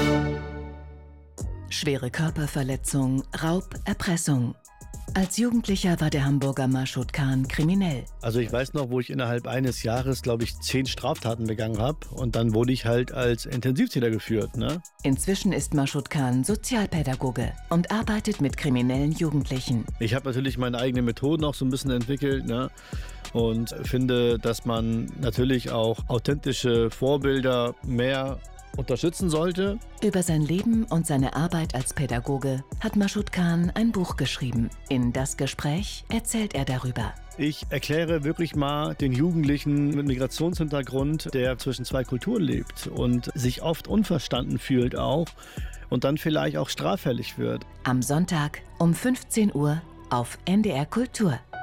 Schwere Körperverletzung, Raub, Erpressung. Als Jugendlicher war der Hamburger Mashoud Khan kriminell. Also ich weiß noch, wo ich innerhalb eines Jahres, glaube ich, 10 Straftaten begangen habe. Und dann wurde ich halt als Intensivtäter geführt, ne? Inzwischen ist Mashoud Khan Sozialpädagoge und arbeitet mit kriminellen Jugendlichen. Ich habe natürlich meine eigenen Methoden auch so ein bisschen entwickelt, ne? Und finde, dass man natürlich auch authentische Vorbilder mehr unterstützen sollte. Über sein Leben und seine Arbeit als Pädagoge hat Mashoud Khan ein Buch geschrieben. In Das Gespräch erzählt er darüber. Ich erkläre wirklich mal den Jugendlichen mit Migrationshintergrund, der zwischen 2 Kulturen lebt und sich oft unverstanden fühlt auch und dann vielleicht auch straffällig wird. Am Sonntag um 15 Uhr auf NDR Kultur.